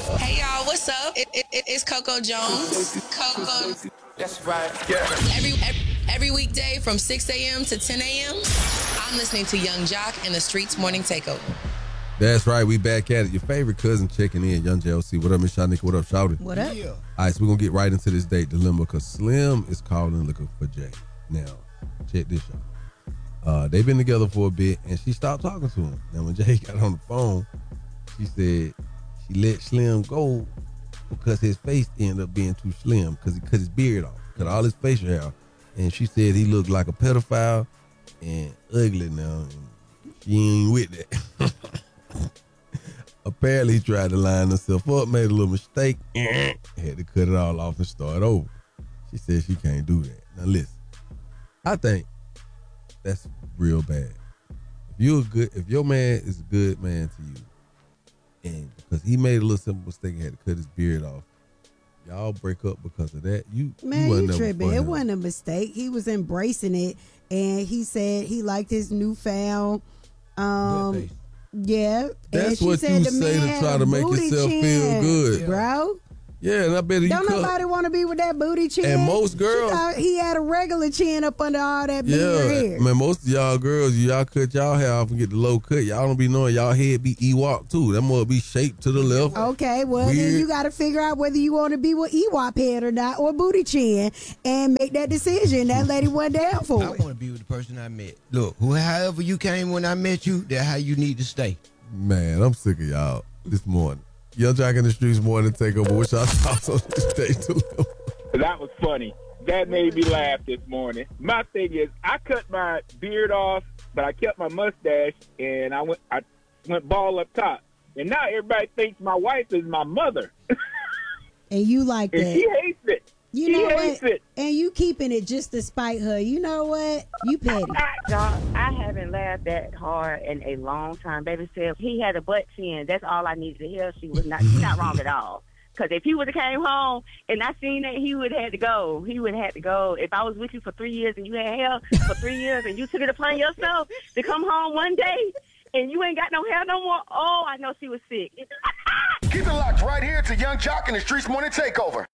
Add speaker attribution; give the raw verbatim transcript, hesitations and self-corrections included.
Speaker 1: Hey y'all, what's up? It, it, it, it's Coco Jones. Coco.
Speaker 2: That's right. Yeah.
Speaker 1: Every, every every weekday from six a.m. to ten a.m. I'm listening to Young Jock and the Streets Morning Takeover.
Speaker 3: That's right. We back at it. Your favorite cousin checking in. Young J L C. What up, Miss Shanika? What up, Shouty?
Speaker 4: What up?
Speaker 3: Yeah. All right, so we're going to get right into this date dilemma because Slim is calling looking for Jay. Now, check this out. Uh, they've been together for a bit, and she stopped talking to him. Now, when Jay got on the phone, she said she let Slim go because his face ended up being too slim because he cut his beard off, cut all his facial hair. And she said he looked like a pedophile and ugly now. And she ain't with that. Apparently, he tried to line himself up, made a little mistake, had to cut it all off and start over. She said she can't do that. Now, listen, I think that's real bad. If you're a good, if your man is a good man to you, and because he made a little simple mistake and had to cut his beard off, y'all break up because of that. You,
Speaker 4: man,
Speaker 3: you,
Speaker 4: you tripping. It wasn't a mistake. He was embracing it, and he said he liked his newfound. Um, yeah,
Speaker 3: that's what you say to try to make yourself
Speaker 4: chin,
Speaker 3: feel good,
Speaker 4: bro.
Speaker 3: Yeah, and I bet you
Speaker 4: don't
Speaker 3: cut.
Speaker 4: nobody want to be with that booty chin.
Speaker 3: And most girls,
Speaker 4: he had a regular chin up under all that beard
Speaker 3: yeah,
Speaker 4: hair.
Speaker 3: Man, most of y'all girls, y'all cut y'all hair off and get the low cut. Y'all don't be knowing y'all head be Ewok too. That must be shaped to the left.
Speaker 4: Okay, well
Speaker 3: Weird.
Speaker 4: Then you got to figure out whether you want to be with Ewok head or not, or booty chin, and make that decision. That lady went down for
Speaker 2: I
Speaker 4: it.
Speaker 2: I want to be with the person I met. Look, who, however you came when I met you, that's how you need to stay.
Speaker 3: Man, I'm sick of y'all this morning. Young Jock in the Streets Morning Takeover. What's y'all thoughts on this date dilemma?
Speaker 5: That was funny. That made me laugh this morning. My thing is, I cut my beard off, but I kept my mustache, and I went I went ball up top. And now everybody thinks my wife is my mother.
Speaker 4: And you like
Speaker 5: and
Speaker 4: that.
Speaker 5: she hates it.
Speaker 4: You
Speaker 5: she
Speaker 4: know
Speaker 5: hates
Speaker 4: what?
Speaker 5: it.
Speaker 4: And you keeping it just to spite her. You know what? You petty.
Speaker 6: Dog, I haven't laughed that hard in a long time. Baby said he had a butt chin. That's all I needed to hear. She was not, she's not wrong at all. Because if he would have came home and I seen that, he would have had to go. He would have had to go. If I was with you for three years and you had hair for three years and you took it upon yourself to come home one day and you ain't got no hair no more, oh, I know she was sick.
Speaker 7: Keep it locked right here to Young Jock and the Streets Morning Takeover.